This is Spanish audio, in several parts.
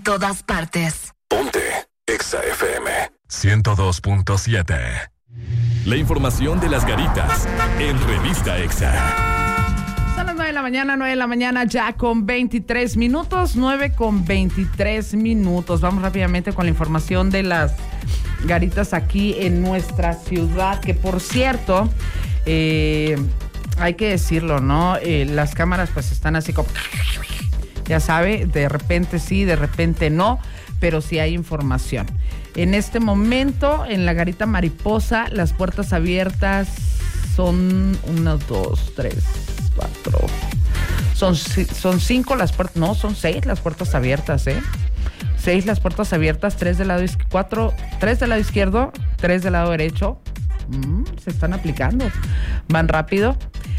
Todas partes. Ponte Exa FM 102.7. La información de las garitas en Revista Exa. Son las 9 de la mañana ya con 23 minutos, 9 con 23 minutos. Vamos rápidamente con la información de las garitas aquí en nuestra ciudad, que por cierto, hay que decirlo, ¿no? Las cámaras pues están así como, ya sabe, de repente sí, de repente no, pero sí hay información. En este momento, en la garita Mariposa, las puertas abiertas son 1, 2, 3, 4. Son 5 las puertas, no, son 6 las puertas abiertas, 6 las puertas abiertas, 3 del lado izquierdo, 3 del lado izquierdo, 3 del lado derecho. Se están aplicando, van rápido.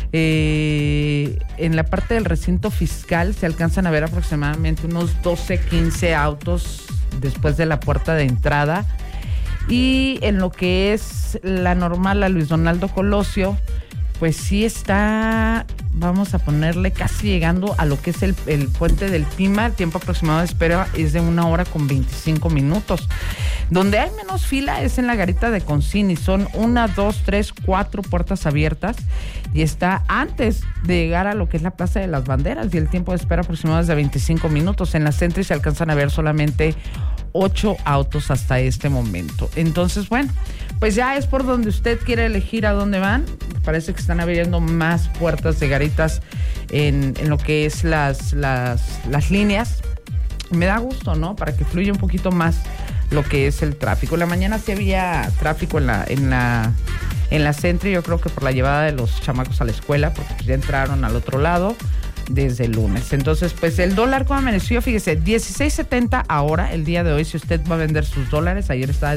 En la parte del recinto fiscal se alcanzan a ver aproximadamente unos 12, 15 autos después de la puerta de entrada. Y en lo que es la normal, la Luis Donaldo Colosio, pues sí está, vamos a ponerle casi llegando a lo que es el puente del Pima. El tiempo aproximado de espera es de 1 hora con 25 minutos. Donde hay menos fila es en la garita de Concini. Son 1, 2, 3, 4 puertas abiertas y está antes de llegar a lo que es la Plaza de las Banderas, y el tiempo de espera aproximado es de 25 minutos. En la Sentry se alcanzan a ver solamente 8 autos hasta este momento. Entonces, bueno, pues ya es por donde usted quiere elegir a dónde van. Parece que están abriendo más puertas de garitas en lo que es las líneas. Me da gusto, ¿no? Para que fluya un poquito más lo que es el tráfico. En la mañana sí había tráfico en la Sentry, yo creo que por la llevada de los chamacos a la escuela, porque pues ya entraron al otro lado desde el lunes. Entonces, pues el dólar, ¿cómo amaneció? Fíjese, 16.70 ahora, el día de hoy, si usted va a vender sus dólares. Ayer estaba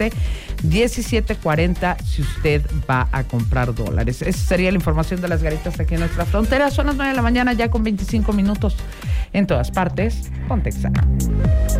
17.40 si usted va a comprar dólares. Esa sería la información de las garitas aquí en nuestra frontera. Son las 9 de la mañana ya con 25 minutos. En todas partes, Ponte Exa.